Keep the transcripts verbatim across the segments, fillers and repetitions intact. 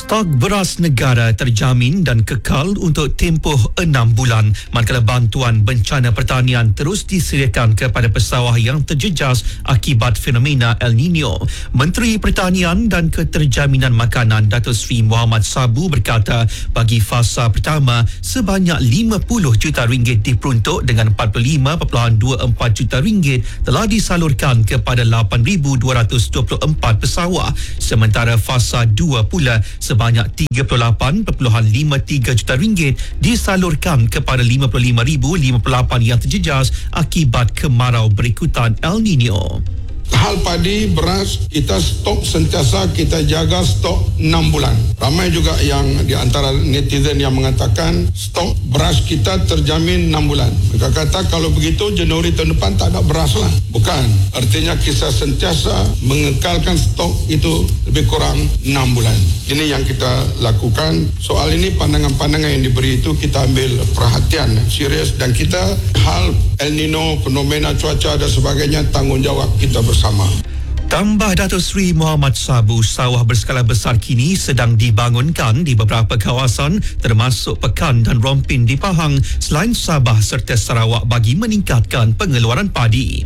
Stok beras negara terjamin dan kekal untuk tempoh enam bulan manakala bantuan bencana pertanian terus disediakan kepada pesawah yang terjejas akibat fenomena El Nino. Menteri Pertanian dan Keterjaminan Makanan Datuk Seri Muhammad Sabu berkata bagi fasa pertama sebanyak lima puluh juta ringgit diperuntuk dengan empat puluh lima perpuluhan dua empat juta ringgit telah disalurkan kepada lapan ribu dua ratus dua puluh empat pesawah, sementara fasa dua pula sebanyak tiga puluh lapan perpuluhan lima tiga juta ringgit disalurkan kepada lima puluh lima ribu lima puluh lapan yang terjejas akibat kemarau berikutan El Nino. Hal padi, beras, kita stok sentiasa kita jaga stok enam bulan. Ramai juga yang di antara netizen yang mengatakan stok beras kita terjamin enam bulan. Mereka kata kalau begitu Januari tahun depan tak ada beras lah. Bukan. Artinya kita sentiasa mengekalkan stok itu lebih kurang enam bulan. Ini yang kita lakukan. Soal ini pandangan-pandangan yang diberi itu kita ambil perhatian serius dan kita hal El Nino, fenomena cuaca dan sebagainya tanggungjawab kita bersama. Tambah Datuk Seri Muhammad Sabu, sawah berskala besar kini sedang dibangunkan di beberapa kawasan termasuk Pekan dan Rompin di Pahang selain Sabah serta Sarawak bagi meningkatkan pengeluaran padi.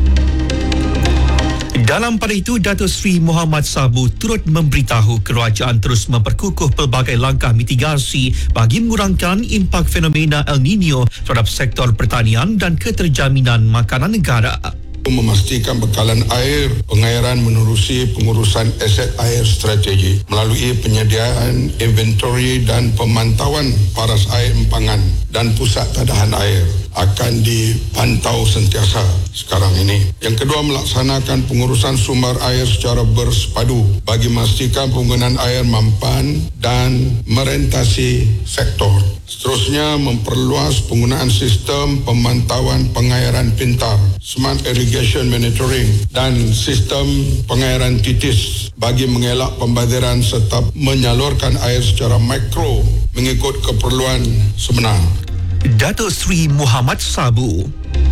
Dalam pada itu, Datuk Seri Muhammad Sabu turut memberitahu kerajaan terus memperkukuh pelbagai langkah mitigasi bagi mengurangkan impak fenomena El Nino terhadap sektor pertanian dan keterjaminan makanan negara. Memastikan bekalan air, pengairan menerusi pengurusan aset air strategi melalui penyediaan inventory dan pemantauan paras air empangan dan pusat tadahan air akan dipantau sentiasa sekarang ini. Yang kedua, melaksanakan pengurusan sumber air secara bersepadu bagi memastikan penggunaan air mampan dan merentasi sektor. Seterusnya, memperluas penggunaan sistem pemantauan pengairan pintar, smart irrigation monitoring dan sistem pengairan titis bagi mengelak pembaziran serta menyalurkan air secara mikro mengikut keperluan sebenar. Datuk Seri Muhammad Sabu.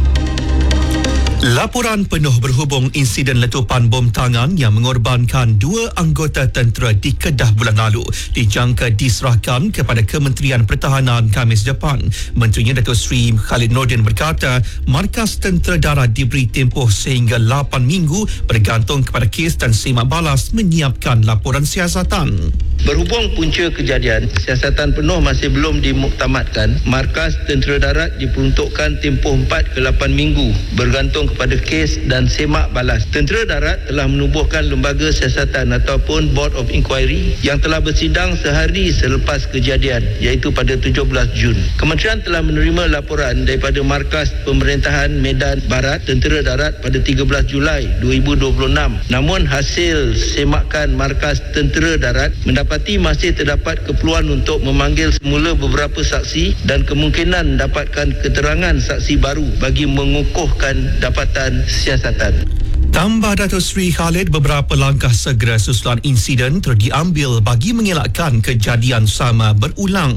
Laporan penuh berhubung insiden letupan bom tangan yang mengorbankan dua anggota tentera di Kedah bulan lalu dijangka diserahkan kepada Kementerian Pertahanan Khamis depan. Menterinya Datuk Seri Khalid Nordin berkata markas tentera darat diberi tempoh sehingga lapan minggu bergantung kepada kes dan semak balas menyiapkan laporan siasatan. Berhubung punca kejadian, siasatan penuh masih belum dimuktamadkan, markas tentera darat diperuntukkan tempoh empat ke lapan minggu bergantung kepada kes dan semak balas. Tentera darat telah menubuhkan lembaga siasatan ataupun Board of Inquiry yang telah bersidang sehari selepas kejadian iaitu pada tujuh belas Jun. Kementerian telah menerima laporan daripada Markas Pemerintahan Medan Barat Tentera Darat pada tiga belas Julai dua ribu dua puluh enam. Namun hasil semakan Markas Tentera Darat mendapat masih terdapat keperluan untuk memanggil semula beberapa saksi dan kemungkinan dapatkan keterangan saksi baru bagi mengukuhkan dapatan siasatan. Tambah Datuk Seri Khalid, beberapa langkah segera susulan insiden telah diambil bagi mengelakkan kejadian sama berulang.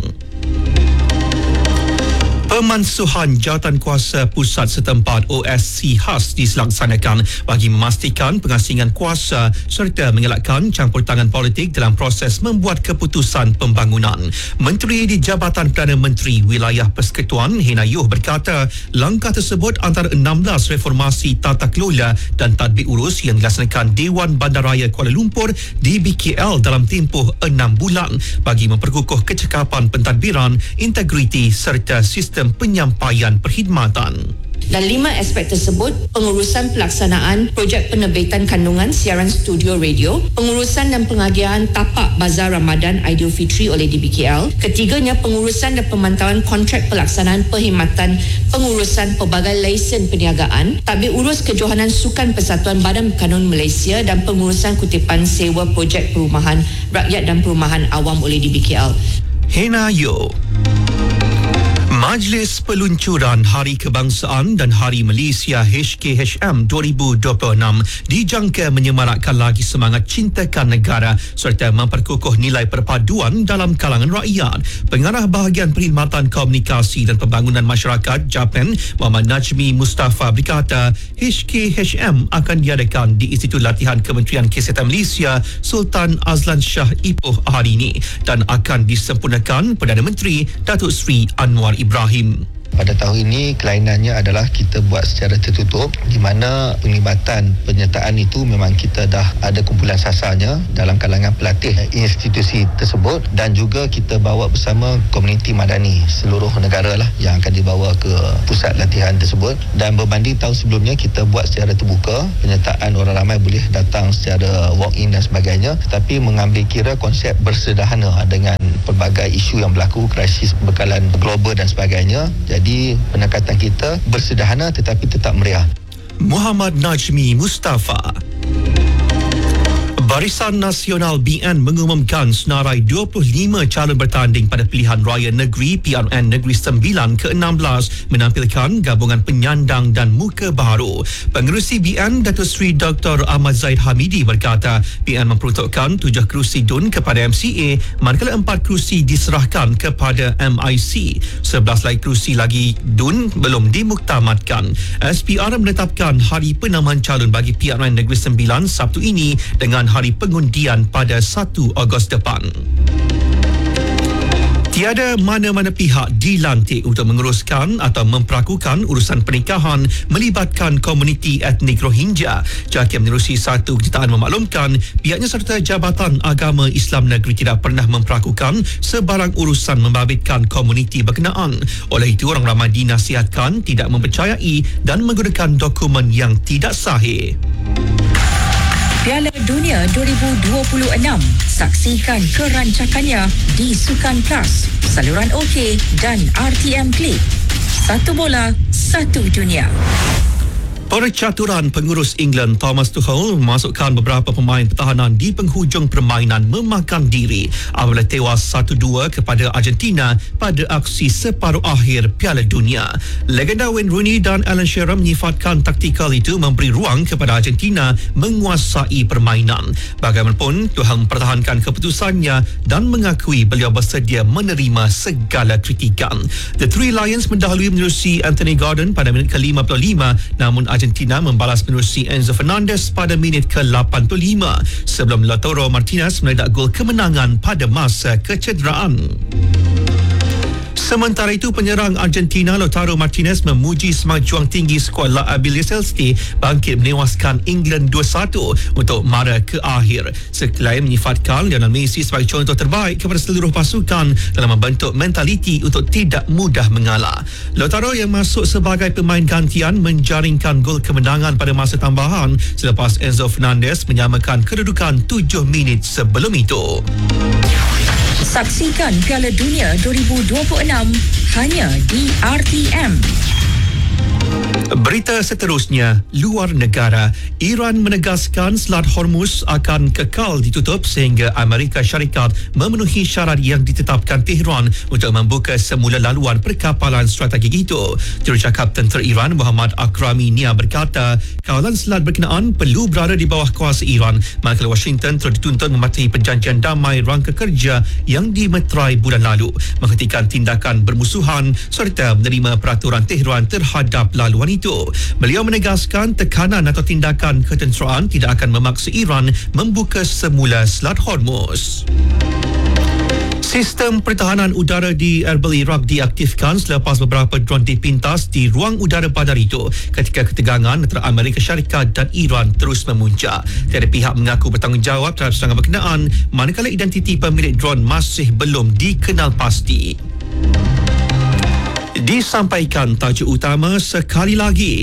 Pemansuhan jawatankuasa pusat setempat O S C khas dilaksanakan bagi memastikan pengasingan kuasa serta mengelakkan campur tangan politik dalam proses membuat keputusan pembangunan. Menteri di Jabatan Perdana Menteri Wilayah Persekutuan Hena Yuh berkata langkah tersebut antara enam belas reformasi tata kelola dan tadbir urus yang dilaksanakan Dewan Bandaraya Kuala Lumpur di B K L dalam tempoh enam bulan bagi memperkukuh kecekapan pentadbiran, integriti serta sistem penyampaian perkhidmatan. Dan lima aspek tersebut, pengurusan pelaksanaan projek penerbitan kandungan siaran studio radio, pengurusan dan penghadiah tapak Bazar Ramadan Aidilfitri oleh D B K L, ketiganya pengurusan dan pemantauan kontrak pelaksanaan perkhidmatan pengurusan pelbagai lesen perniagaan, tadbir urus kejohanan sukan Persatuan Badan Kanun Malaysia dan pengurusan kutipan sewa projek perumahan rakyat dan perumahan awam oleh D B K L. Hena Yo. Majlis Peluncuran Hari Kebangsaan dan Hari Malaysia H K H M dua ribu dua puluh enam dijangka menyemarakkan lagi semangat cintakan negara serta memperkukuh nilai perpaduan dalam kalangan rakyat. Pengarah Bahagian Perkhidmatan Komunikasi dan Pembangunan Masyarakat Japan, Muhammad Najmi Mustafa berkata, H K H M akan diadakan di Institut Latihan Kementerian Kesihatan Malaysia Sultan Azlan Shah Ipoh hari ini dan akan disempurnakan Perdana Menteri Datuk Seri Anwar Ibrahim. Pada tahun ini kelainannya adalah kita buat secara tertutup di mana penglibatan penyertaan itu memang kita dah ada kumpulan sasarnya dalam kalangan pelatih institusi tersebut dan juga kita bawa bersama komuniti madani seluruh negara lah yang akan dibawa ke pusat latihan tersebut. Dan berbanding tahun sebelumnya kita buat secara terbuka, penyertaan orang ramai boleh datang secara walk-in dan sebagainya, tetapi mengambil kira konsep bersederhana dengan pelbagai isu yang berlaku, krisis berkalan global dan sebagainya. Jadi pendekatan kita bersederhana tetapi tetap meriah. Muhammad Najmi Mustafa. Barisan Nasional B N mengumumkan senarai dua puluh lima calon bertanding pada pilihan raya negeri P R N Negeri sembilan ke enam belas menampilkan gabungan penyandang dan muka baru. Pengerusi B N Datuk Seri Doktor Ahmad Zaid Hamidi berkata B N memperuntukkan tujuh kerusi D U N kepada M C A manakala empat kerusi diserahkan kepada M I C. sebelas lagi kerusi lagi D U N belum dimuktamadkan. S P R menetapkan hari penamahan calon bagi P R N Negeri sembilan Sabtu ini dengan hari pengundian pada satu Ogos depan. Tiada mana-mana pihak dilantik untuk menguruskan atau memperakukan urusan pernikahan melibatkan komuniti etnik Rohingya. Jaki Menerusi Satu Kejutaan memaklumkan pihaknya serta Jabatan Agama Islam Negeri tidak pernah memperakukan sebarang urusan membabitkan komuniti berkenaan. Oleh itu, orang ramai dinasihatkan tidak mempercayai dan menggunakan dokumen yang tidak sahih. Piala Dunia dua ribu dua puluh enam. Saksikan kerancakannya di Sukan Plus, saluran OK dan R T M Click. Satu bola, satu dunia. Percaturan pengurus England Thomas Tuchel memasukkan beberapa pemain pertahanan di penghujung permainan memakan diri apabila tewas satu dua kepada Argentina pada aksi separuh akhir Piala Dunia. Legenda Wayne Rooney dan Alan Shearer menyifatkan taktikal itu memberi ruang kepada Argentina menguasai permainan. Bagaimanapun, Tuchel mempertahankan keputusannya dan mengakui beliau bersedia menerima segala kritikan. The Three Lions mendahului menerusi Anthony Gordon pada minit ke lima puluh lima, namun Argentina membalas menerusi Enzo Fernandez pada minit ke lapan puluh lima sebelum Lautaro Martinez meledak gol kemenangan pada masa kecederaan. Sementara itu, penyerang Argentina Lautaro Martinez memuji semangat juang tinggi skuad La Abilia Celeste bangkit menewaskan England dua satu untuk mara ke akhir. Seklaim menyifatkan Lionel Messi sebagai contoh terbaik kepada seluruh pasukan dalam membentuk mentaliti untuk tidak mudah mengalah. Lautaro yang masuk sebagai pemain gantian menjaringkan gol kemenangan pada masa tambahan selepas Enzo Fernandez menyamakan kedudukan tujuh minit sebelum itu. Saksikan Piala Dunia dua ribu dua puluh enam hanya di R T M. Berita seterusnya, luar negara. Iran menegaskan Selat Hormuz akan kekal ditutup sehingga Amerika Syarikat memenuhi syarat yang ditetapkan Tehran untuk membuka semula laluan perkapalan strategik itu. Jurucakap Tentera Iran Muhammad Akrami Nia berkata, kawalan selat berkenaan perlu berada di bawah kuasa Iran, manakala Washington terus dituntut mematuhi perjanjian damai rangka kerja yang dimeterai bulan lalu, menghentikan tindakan bermusuhan serta menerima peraturan Tehran terhadap laluan itu. Beliau menegaskan tekanan atau tindakan ketenteraan tidak akan memaksa Iran membuka semula Selat Hormuz. Sistem pertahanan udara di Erbil, Iraq diaktifkan selepas beberapa dron dipintas di ruang udara bandar itu ketika ketegangan antara Amerika Syarikat dan Iran terus memuncak. Tiada pihak mengaku bertanggungjawab terhadap serangan berkenaan, manakala identiti pemilik dron masih belum dikenal pasti. Disampaikan tajuk utama sekali lagi.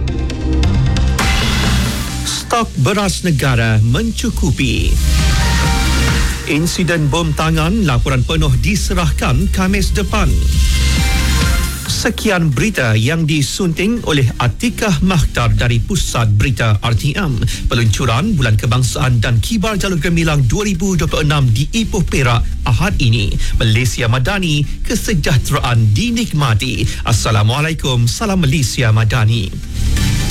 Stok beras negara mencukupi. Insiden bom tangan, laporan penuh diserahkan Khamis depan. Sekian berita yang disunting oleh Atikah Makhtar dari Pusat Berita R T M. Peluncuran Bulan Kebangsaan dan Kibar Jalur Gemilang dua ribu dua puluh enam di Ipoh Perak Ahad ini. Malaysia Madani, kesejahteraan dinikmati. Assalamualaikum, salam Malaysia Madani.